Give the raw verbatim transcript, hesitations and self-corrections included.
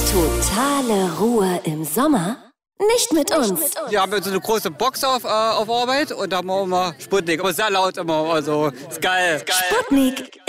Totale Ruhe im Sommer? Nicht mit uns. Wir haben so eine große Box auf, äh, auf Arbeit und da haben wir immer Sputnik. Aber sehr laut immer. Also, ist geil. Sputnik